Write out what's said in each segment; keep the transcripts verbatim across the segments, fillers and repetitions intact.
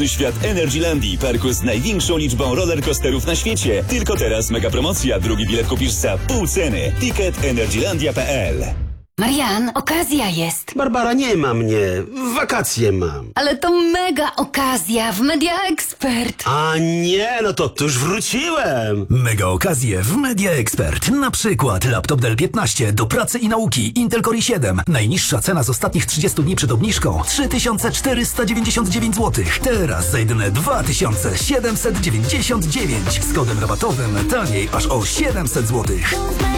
Świat Energylandii, parku z największą liczbą rollercoasterów na świecie. Tylko teraz mega promocja, drugi bilet kupisz za pół ceny. Ticket energylandia kropka p l. Marian, okazja jest. Barbara, nie ma mnie. Wakacje mam. Ale to mega okazja w Media Expert. A nie, no to, to już wróciłem. Mega okazje w Media Expert. Na przykład laptop Dell piętnaście do pracy i nauki Intel Core i siedem. Najniższa cena z ostatnich trzydziestu dni przed obniżką trzy tysiące czterysta dziewięćdziesiąt dziewięć złotych. Teraz za jedyne dwa tysiące siedemset dziewięćdziesiąt dziewięć. Z kodem rabatowym taniej aż o siedemset złotych.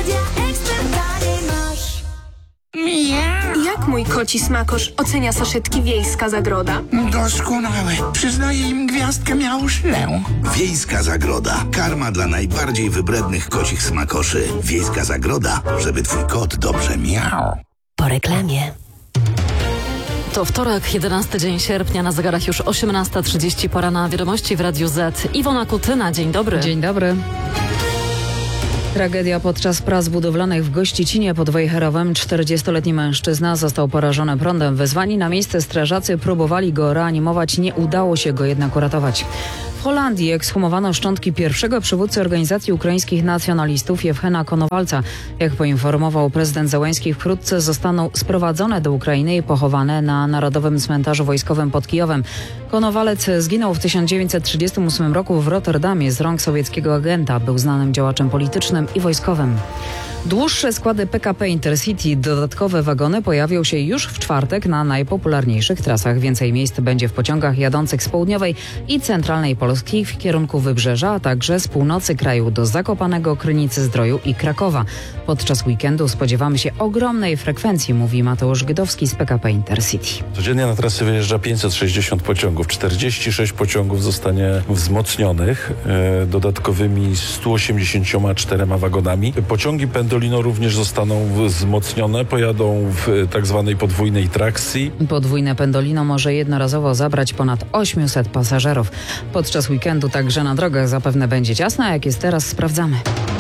Jak mój koci smakosz ocenia saszetki Wiejska Zagroda? Doskonałe. Przyznaję im gwiazdkę miałuszlę. Wiejska Zagroda. Karma dla najbardziej wybrednych kocich smakoszy. Wiejska Zagroda, żeby twój kot dobrze miał. Po reklamie. To wtorek, jedenasty dzień sierpnia, na zegarach już osiemnasta trzydzieści, pora na wiadomości w Radiu Z. Iwona Kutyna, dzień dobry. Dzień dobry. Tragedia podczas prac budowlanych w Gościcinie pod Wejherowem. czterdziestoletni mężczyzna został porażony prądem. Wezwani na miejsce strażacy próbowali go reanimować, nie udało się go jednak uratować. W Holandii ekshumowano szczątki pierwszego przywódcy organizacji ukraińskich nacjonalistów Jewgena Konowalca. Jak poinformował prezydent Zełenski, wkrótce zostaną sprowadzone do Ukrainy i pochowane na Narodowym Cmentarzu Wojskowym pod Kijowem. Konowalec zginął w tysiąc dziewięćset trzydziestym ósmym roku w Rotterdamie z rąk sowieckiego agenta. Był znanym działaczem politycznym i wojskowym. Dłuższe składy P K P Intercity, dodatkowe wagony pojawią się już w czwartek na najpopularniejszych trasach. Więcej miejsc będzie w pociągach jadących z południowej i centralnej Polski w kierunku Wybrzeża, a także z północy kraju do Zakopanego, Krynicy Zdroju i Krakowa. Podczas weekendu spodziewamy się ogromnej frekwencji, mówi Mateusz Gydowski z P K P Intercity. Codziennie na trasy wyjeżdża pięćset sześćdziesiąt pociągów. czterdzieści sześć pociągów zostanie wzmocnionych e, dodatkowymi stu osiemdziesięcioma czterema wagonami. Pociągi Pendolino również zostaną wzmocnione, pojadą w tak zwanej podwójnej trakcji. Podwójne Pendolino może jednorazowo zabrać ponad osiemset pasażerów. Podczas weekendu także na drogach zapewne będzie ciasno, a jak jest teraz, sprawdzamy.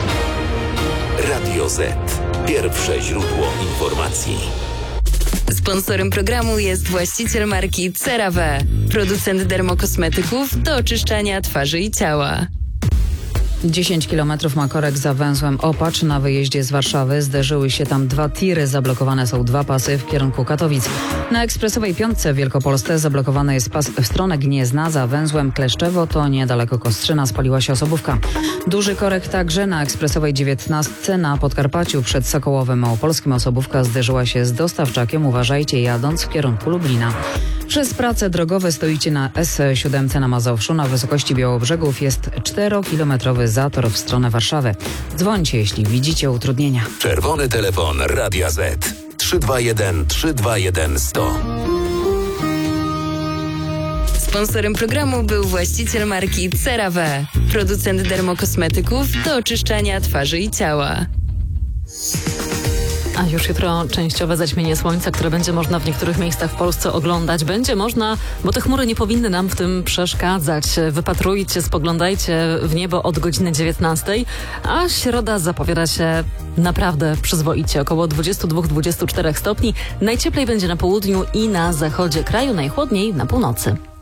Radio Z. Pierwsze źródło informacji. Sponsorem programu jest właściciel marki CeraVe, producent dermokosmetyków do oczyszczania twarzy i ciała. dziesięć kilometrów ma korek za węzłem Opacz na wyjeździe z Warszawy. Zderzyły się tam dwa tiry. Zablokowane są dwa pasy w kierunku Katowic. Na ekspresowej piątce w Wielkopolsce zablokowany jest pas w stronę Gniezna za węzłem Kleszczewo. To niedaleko Kostrzyna. Spaliła się osobówka. Duży korek także na ekspresowej dziewiętnastce na Podkarpaciu przed Sokołowem Małopolskim. Osobówka zderzyła się z dostawczakiem. Uważajcie, jadąc w kierunku Lublina. Przez prace drogowe stoicie na S siedem na Mazowszu. Na wysokości Białobrzegów jest czterokilometrowy zator w stronę Warszawy. Dzwońcie, jeśli widzicie utrudnienia. Czerwony telefon Radia Z. trzy dwa jeden trzy dwa jeden sto. Sponsorem programu był właściciel marki CeraVe, producent dermokosmetyków do oczyszczania twarzy i ciała. A już jutro częściowe zaćmienie słońca, które będzie można w niektórych miejscach w Polsce oglądać. Będzie można, bo te chmury nie powinny nam w tym przeszkadzać. Wypatrujcie, spoglądajcie w niebo od godziny dziewiętnastej, a środa zapowiada się naprawdę przyzwoicie. Około dwadzieścia dwa do dwudziestu czterech stopni. Najcieplej będzie na południu i na zachodzie kraju, najchłodniej na północy.